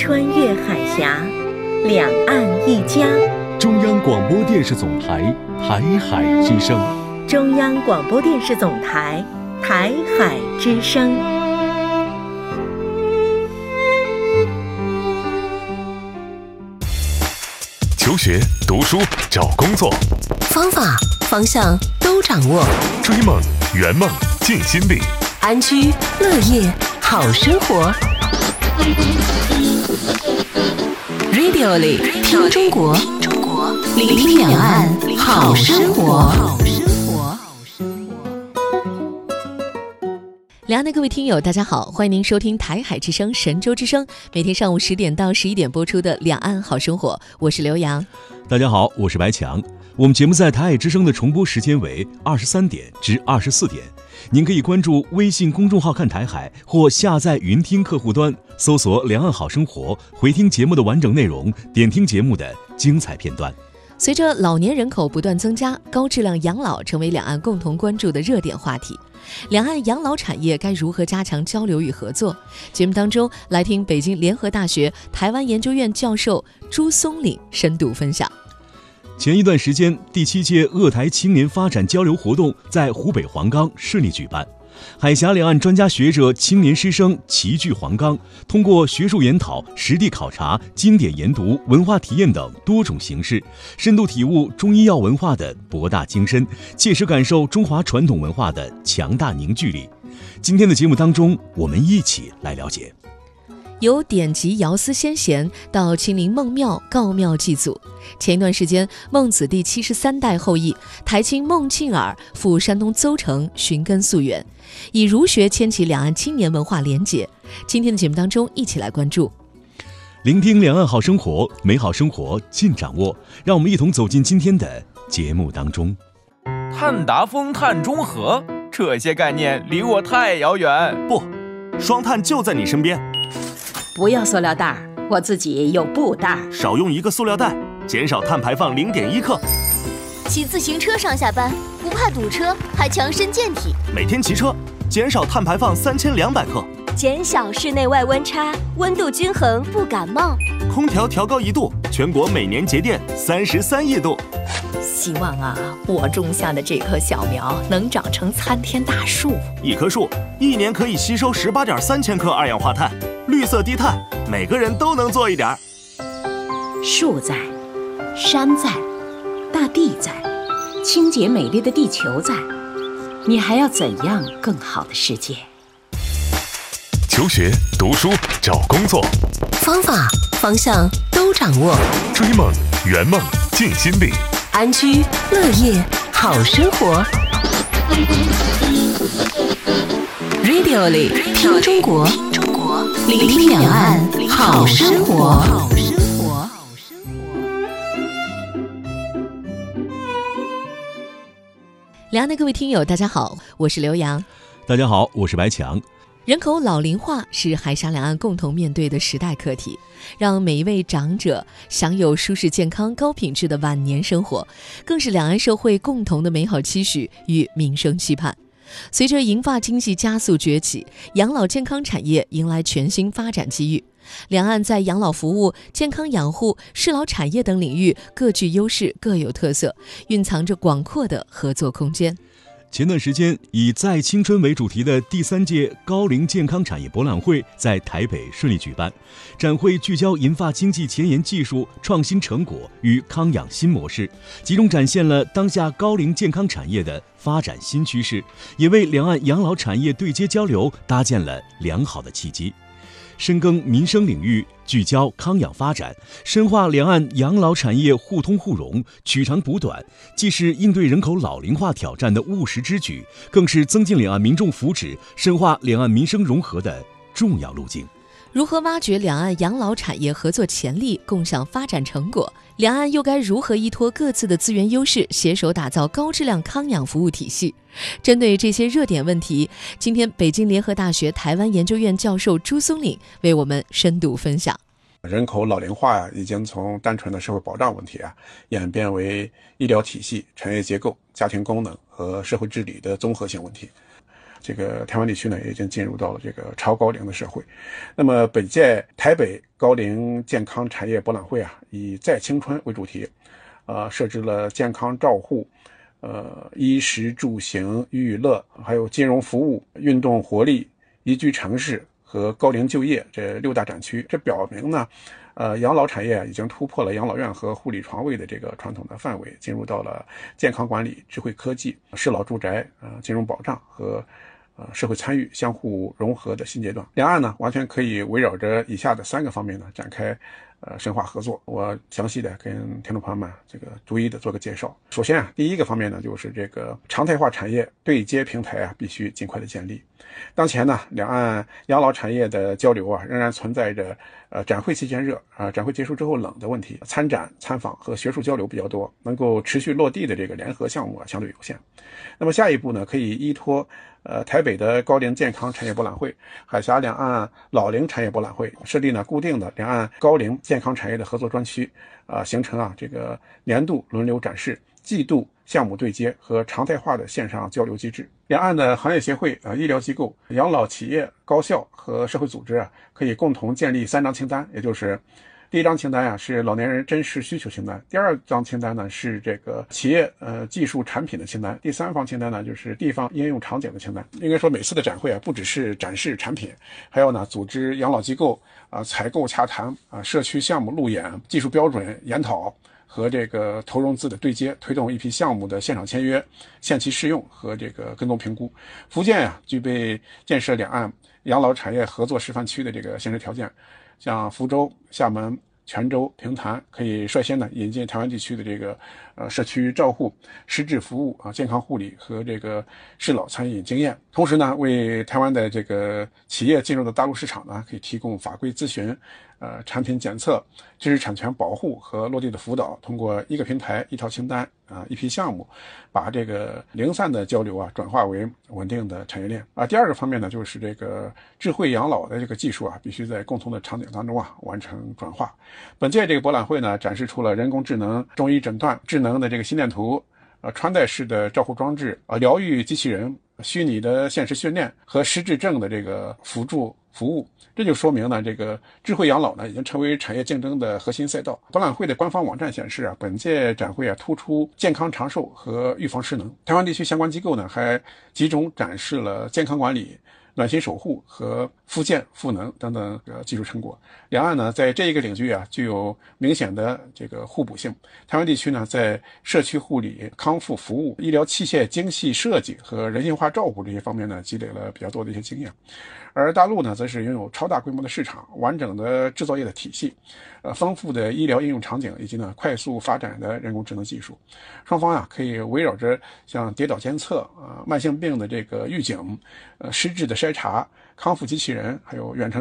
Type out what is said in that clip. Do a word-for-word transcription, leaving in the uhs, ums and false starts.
穿越海峡，两岸一家。 中央广播电视总台台海之声。 中央广播电视总台台海之声。 求学、读书、找工作， 方法、方向都掌握。 追梦、圆梦、尽心力。 安居乐业好生活。Radio 里听中国，聆听两岸好生活。 两岸的各位听友大家好，欢迎您收听台海之声神州之声，每天上午十点到十一点播出的两岸好生活，我是刘洋。 大家好，我是白强。我们节目在台海之声的重播时间为二十三点至二十四点，您可以关注微信公众号看台海，或下载云听客户端，搜索两岸好生活，回听节目的完整内容，点听节目的精彩片段。 随着老年人口不断增加，高质量养老成为两岸共同关注的热点话题。两岸养老产业该如何加强交流与合作？节目当中来听北京联合大学台湾研究院教授朱松岭深度分享。 前一段时间，第七届鄂台青年发展交流活动在湖北黄冈顺利举办。海峡两岸专家学者、青年师生齐聚黄冈，通过学术研讨、实地考察、经典研读、文化体验等多种形式，深度体悟中医药文化的博大精深，切实感受中华传统文化的强大凝聚力。今天的节目当中，我们一起来了解。 由典籍尧司先贤到亲临孟庙告庙祭祖。前一段时间，孟子第七十三代后裔台青孟庆尔赴山东邹城寻根溯源，以儒学牵起两岸青年文化连结。今天的节目当中，一起来关注。 聆听两岸好生活，美好生活尽掌握。让我们一同走进今天的节目当中。 碳达峰、碳中和，这些概念离我太遥远。 不，双碳就在你身边。 不要塑料袋，我自己有布袋。 少用一个塑料袋，减少碳排放零点一克。 骑自行车上下班，不怕堵车，还强身健体。 每天骑车，减少碳排放三千两百克。 减少室内外温差，温度均衡不感冒。 空调调高一度，全国每年节电三十三亿度。 希望啊，我种下的这棵小苗能长成参天大树。 一棵树一年可以吸收十八点三千克二氧化碳，绿色低碳，每个人都能做一点。 树在，山在，大地在，清洁美丽的地球在，你还要怎样更好的世界？ 求学、读书、找工作， 方法、方向都掌握。 追梦、圆梦、尽心力。 安居乐业好生活。Radio 里听中国，聆听两岸好生活。 两岸的各位听友大家好，我是刘洋。 大家好，我是白强。 人口老龄化是海峡两岸共同面对的时代课题，让每一位长者享有舒适健康高品质的晚年生活，更是两岸社会共同的美好期许与民生期盼。随着银发经济加速崛起，养老健康产业迎来全新发展机遇。两岸在养老服务、健康养护、适老产业等领域各具优势，各有特色，蕴藏着广阔的合作空间。 前段时间，以在青春为主题的第三届高龄健康产业博览会在台北顺利举办。展会聚焦银发经济前沿技术、创新成果与康养新模式，集中展现了当下高龄健康产业的发展新趋势，也为两岸养老产业对接交流搭建了良好的契机。深耕民生领域，聚焦康养发展，深化两岸养老产业互通互融、取长补短，既是应对人口老龄化挑战的务实之举，更是增进两岸民众福祉、深化两岸民生融合的重要路径。 如何挖掘两岸养老产业合作潜力，共享发展成果？两岸又该如何依托各自的资源优势，携手打造高质量康养服务体系？针对这些热点问题，今天北京联合大学台湾研究院教授朱松岭为我们深度分享。 人口老龄化呀、啊，已经从单纯的社会保障问题啊，演变为医疗体系、产业结构、家庭功能和社会治理的综合性问题。 这个台湾地区呢已经进入到了这个超高龄的社会。那么本届台北高龄健康产业博览会啊，以再青春为主题，呃，设置了健康照护、呃衣食住行、娱乐，还有金融服务、运动活力、宜居城市和高龄就业这六大展区。这表明呢，呃，养老产业已经突破了养老院和护理床位的这个传统的范围，进入到了健康管理、智慧科技、适老住宅、呃金融保障和呃社会参与相互融合的新阶段。两岸呢，完全可以围绕着以下的三个方面呢展开呃深化合作。我详细的跟听众朋友们这个逐一的做个介绍。首先啊，第一个方面呢，就是这个常态化产业对接平台啊，必须尽快的建立。当前呢，两岸养老产业的交流啊，仍然存在着呃展会期间热啊、呃，展会结束之后冷的问题。参展、参访和学术交流比较多，能够持续落地的这个联合项目啊，相对有限。那么下一步呢，可以依托呃台北的高龄健康产业博览会、海峡两岸老龄产业博览会，设立呢固定的两岸高龄健康产业的合作专区，啊、呃，形成啊这个年度轮流展示、季度项目对接和常态化的线上交流机制。两岸的行业协会、呃医疗机构、养老企业、高校和社会组织啊，可以共同建立三张清单，也就是第一张清单啊是老年人真实需求清单，第二张清单呢是这个企业呃技术产品的清单，第三方清单呢就是地方应用场景的清单。应该说每次的展会啊，不只是展示产品，还要呢组织养老机构啊、呃、采购洽谈啊、呃、社区项目路演、技术标准研讨和这个投融资的对接，推动一批项目的现场签约、限期试用和这个跟踪评估。福建啊具备建设两岸养老产业合作示范区的这个现实条件，像福州、厦门、泉州、平潭可以率先呢引进台湾地区的这个呃社区照护、失智服务啊、健康护理和这个适老餐饮经验，同时呢为台湾的这个企业进入的大陆市场呢可以提供法规咨询、呃产品检测、知识产权保护和落地的辅导，通过一个平台、一套清单啊、一批项目，把这个零散的交流啊转化为稳定的产业链啊。第二个方面呢，就是这个智慧养老的这个技术啊，必须在共同的场景当中啊完成转化。本届这个博览会呢，展示出了人工智能、中医诊断、智能的这个心电图、呃穿戴式的照护装置、呃疗愈机器人、虚拟的现实训练和失智症的这个辅助服务。这就说明呢，这个智慧养老呢已经成为产业竞争的核心赛道。博览会的官方网站显示啊，本届展会啊突出健康长寿和预防失能。台湾地区相关机构呢还集中展示了健康管理、暖心守护和复健赋能等等呃技术成果。两岸呢在这一个领域啊具有明显的这个互补性。台湾地区呢在社区护理、康复服务、医疗器械精细设计和人性化照顾这些方面呢积累了比较多的一些经验。而大陆呢则是拥有超大规模的市场、完整的制造业的体系、呃丰富的医疗应用场景以及呢快速发展的人工智能技术。双方啊可以围绕着像跌倒监测、呃慢性病的这个预警、呃失智的筛查、康复机器人，还有远程